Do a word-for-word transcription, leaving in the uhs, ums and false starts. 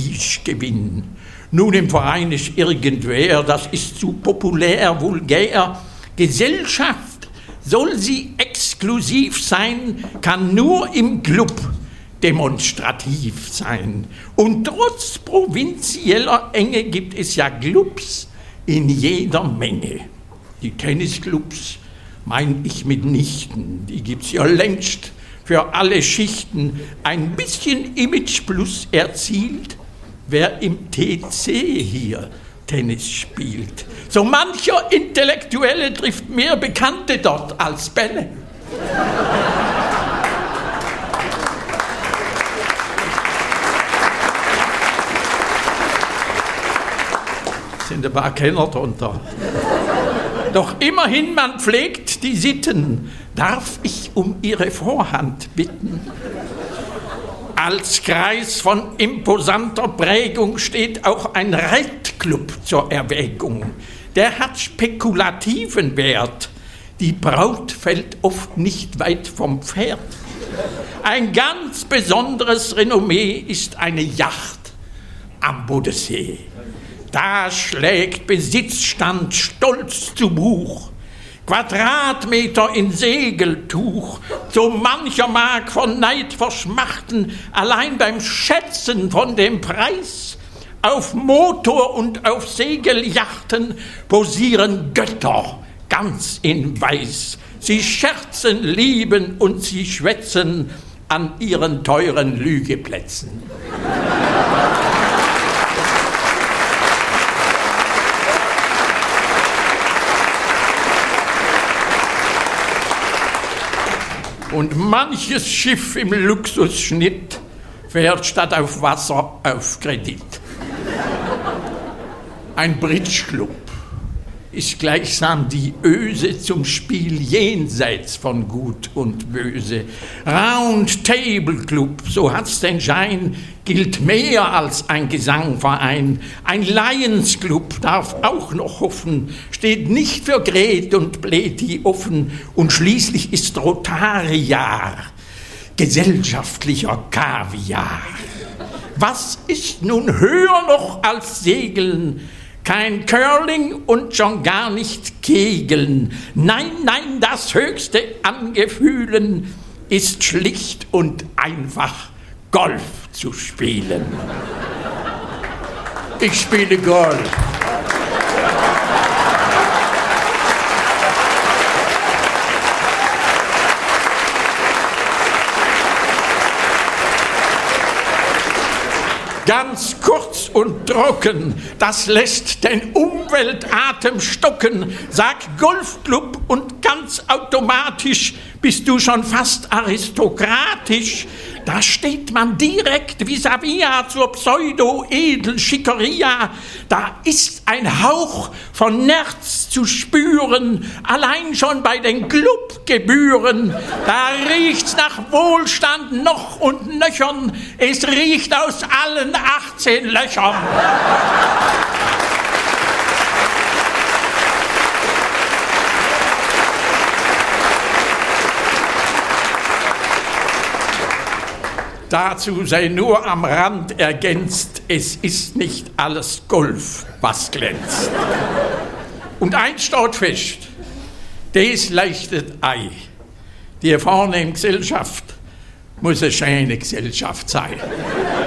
Prestigegewinn. Nun im Verein ist irgendwer, das ist zu populär, vulgär. Gesellschaft, soll sie exklusiv sein, kann nur im Club demonstrativ sein. Und trotz provinzieller Enge gibt es ja Clubs in jeder Menge. Die Tennisclubs mein ich mitnichten, die gibt's ja längst für alle Schichten. Ein bisschen Image plus erzielt, wer im T C hier Tennis spielt. So mancher Intellektuelle trifft mehr Bekannte dort als Bälle. Sind ein paar Kenner drunter. Doch immerhin, man pflegt die Sitten. Darf ich um Ihre Vorhand bitten? Als Kreis von imposanter Prägung steht auch ein Reitclub zur Erwägung. Der hat spekulativen Wert. Die Braut fällt oft nicht weit vom Pferd. Ein ganz besonderes Renommee ist eine Yacht am Bodensee. Da schlägt Besitzstand stolz zu Buch. Quadratmeter in Segeltuch, so mancher mag von Neid verschmachten, allein beim Schätzen von dem Preis. Auf Motor- und auf Segelyachten posieren Götter ganz in Weiß. Sie scherzen, lieben und sie schwätzen an ihren teuren Lügeplätzen. Und manches Schiff im Luxusschnitt fährt statt auf Wasser auf Kredit. Ein Bridge-Club ist gleichsam die Öse zum Spiel jenseits von Gut und Böse. Round Table Club, so hat's den Schein, gilt mehr als ein Gesangverein. Ein Lions Club darf auch noch hoffen, steht nicht für Gret und Pleti offen. Und schließlich ist Rotariar gesellschaftlicher Kaviar. Was ist nun höher noch als Segeln? Kein Curling und schon gar nicht Kegeln. Nein, nein, das Höchste an Gefühlen ist schlicht und einfach Golf zu spielen. Ich spiele Golf. Ganz kurz und trocken, das lässt den Umweltatem stocken. Sag Golfclub und ganz automatisch bist du schon fast aristokratisch. Da steht man direkt vis-à-vis zur Pseudo-Edel-Schickeria. Da ist ein Hauch von Nerz zu spüren, allein schon bei den Clubgebühren. Da riecht's nach Wohlstand noch und nöchern, es riecht aus allen achtzehn Löchern. Dazu sei nur am Rand ergänzt, es ist nicht alles Golf, was glänzt. Und eins steht fest, des leichtet Ei. Die vornehme Gesellschaft muss eine schöne Gesellschaft sein.